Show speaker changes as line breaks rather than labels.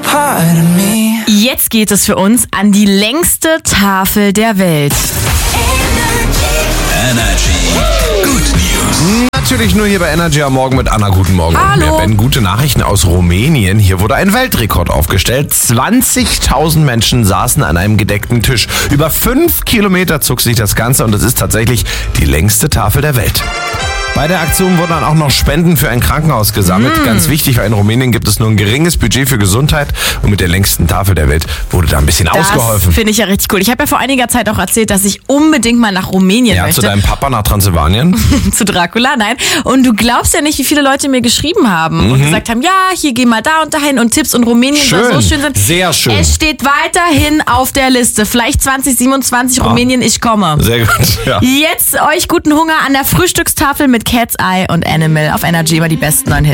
Jetzt geht es für uns an die längste Tafel der Welt.
Energy. Good News.
Natürlich nur hier bei Energy am Morgen mit Anna. Guten Morgen.
Hallo.
Und Ben, gute Nachrichten aus Rumänien. Hier wurde ein Weltrekord aufgestellt. 20.000 Menschen saßen an einem gedeckten Tisch. Über 5 Kilometer zog sich das Ganze und es ist tatsächlich die längste Tafel der Welt. Bei der Aktion wurden dann auch noch Spenden für ein Krankenhaus gesammelt. Ganz wichtig, weil in Rumänien gibt es nur ein geringes Budget für Gesundheit und mit der längsten Tafel der Welt wurde da ein bisschen ausgeholfen.
Das finde ich ja richtig cool. Ich habe ja vor einiger Zeit auch erzählt, dass ich unbedingt mal nach Rumänien möchte.
Zu deinem Papa nach Transsilvanien?
Zu Dracula, nein. Und du glaubst ja nicht, wie viele Leute mir geschrieben haben und gesagt haben, ja, hier geh mal da und dahin und Tipps und Rumänien soll so schön sein.
Sehr schön.
Es steht weiterhin auf der Liste. Vielleicht 2027 Rumänien, ich komme.
Sehr gut, ja.
Jetzt euch guten Hunger an der Frühstückstafel mit Cat's Eye und Animal auf Energy, immer die besten neuen Hits.